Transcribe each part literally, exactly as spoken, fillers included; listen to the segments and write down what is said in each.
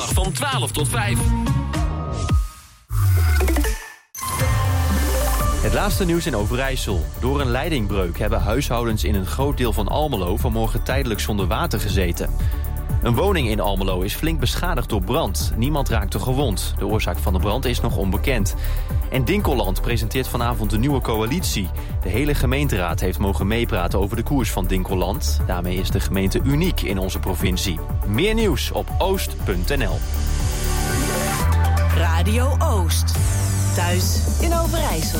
zondag van twaalf tot vijf. Het laatste nieuws in Overijssel. Door een leidingbreuk hebben huishoudens in een groot deel van Almelo vanmorgen tijdelijk zonder water gezeten. Een woning in Almelo is flink beschadigd door brand. Niemand raakte gewond. De oorzaak van de brand is nog onbekend. En Dinkeland presenteert vanavond een nieuwe coalitie. De hele gemeenteraad heeft mogen meepraten over de koers van Dinkeland. Daarmee is de gemeente uniek in onze provincie. Meer nieuws op oost punt n l. Radio Oost. Thuis in Overijssel.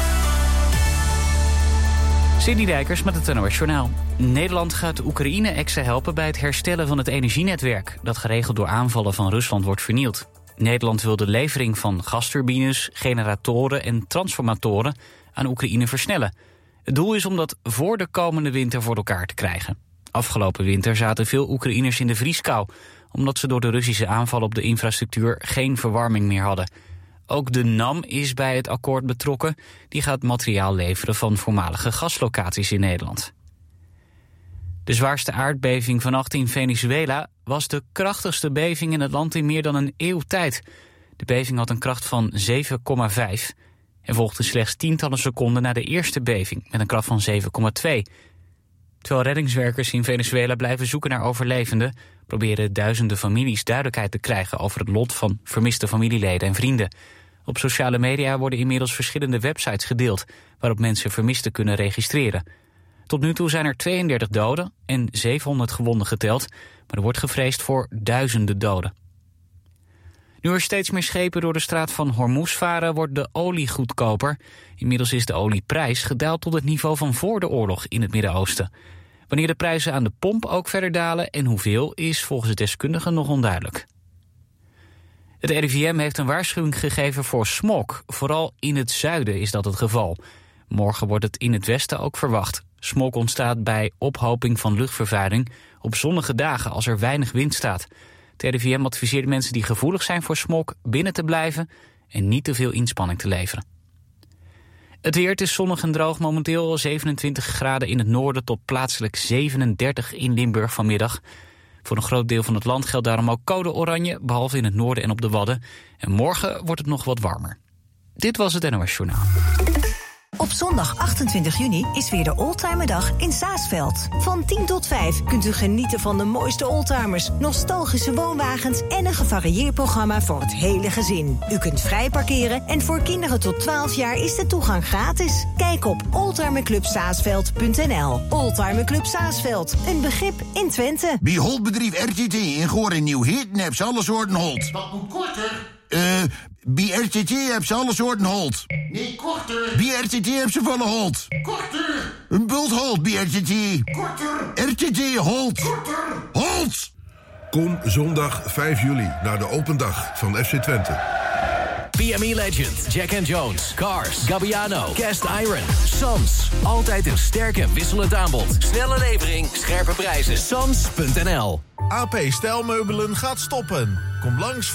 Cindy Dijkers met het N O S Journaal. Nederland gaat Oekraïne extra helpen bij het herstellen van het energienetwerk, dat geregeld door aanvallen van Rusland wordt vernield. Nederland wil de levering van gasturbines, generatoren en transformatoren aan Oekraïne versnellen. Het doel is om dat voor de komende winter voor elkaar te krijgen. Afgelopen winter zaten veel Oekraïners in de vrieskou, omdat ze door de Russische aanval op de infrastructuur geen verwarming meer hadden. Ook de N A M is bij het akkoord betrokken. Die gaat materiaal leveren van voormalige gaslocaties in Nederland. De zwaarste aardbeving vannacht in Venezuela was de krachtigste beving in het land in meer dan een eeuw tijd. De beving had een kracht van zeven komma vijf en volgde slechts tientallen seconden na de eerste beving met een kracht van zeven komma twee. Terwijl reddingswerkers in Venezuela blijven zoeken naar overlevenden, proberen duizenden families duidelijkheid te krijgen over het lot van vermiste familieleden en vrienden. Op sociale media worden inmiddels verschillende websites gedeeld waarop mensen vermisten kunnen registreren. Tot nu toe zijn er tweeëndertig doden en zevenhonderd gewonden geteld, maar er wordt gevreesd voor duizenden doden. Nu er steeds meer schepen door de straat van Hormuz varen, wordt de olie goedkoper. Inmiddels is de olieprijs gedaald tot het niveau van voor de oorlog in het Midden-Oosten. Wanneer de prijzen aan de pomp ook verder dalen en hoeveel is volgens deskundigen nog onduidelijk. Het R I V M heeft een waarschuwing gegeven voor smog. Vooral in het zuiden is dat het geval. Morgen wordt het in het westen ook verwacht. Smog ontstaat bij ophoping van luchtvervuiling op zonnige dagen als er weinig wind staat. Het R I V M adviseert mensen die gevoelig zijn voor smog binnen te blijven en niet te veel inspanning te leveren. Het weer, het is zonnig en droog, momenteel zevenentwintig graden in het noorden tot plaatselijk zevenendertig in Limburg vanmiddag. Voor een groot deel van het land geldt daarom ook code oranje, behalve in het noorden en op de Wadden. En morgen wordt het nog wat warmer. Dit was het N O S Journaal. Op zondag achtentwintig juni is weer de Oldtimerdag in Saasveld. Van tien tot vijf kunt u genieten van de mooiste oldtimers, nostalgische woonwagens en een gevarieerd programma voor het hele gezin. U kunt vrij parkeren en voor kinderen tot twaalf jaar is de toegang gratis. Kijk op oldtimerclub saasveld punt n l. Oldtimerclub Saasveld, een begrip in Twente. Bij Holtbedrijf R T T in Goor in Nieuw-Hitten heb ze alle soorten holt. Wat moet korter? Eh, bij R T T heb ze alle soorten holt. Nee, korter. Bij R T T heb ze volle holt. Korter. Een bult holt bij R T T. Korter. R T T holt. Korter. Holt! Kom zondag vijf juli naar de open dag van F C Twente. P M E Legend, Jack and Jones, Cars, Gabbiano, Cast Iron, Sams. Altijd een sterk en wisselend aanbod. Snelle levering, scherpe prijzen. Sams punt n l. A P Stijlmeubelen gaat stoppen. Kom langs voor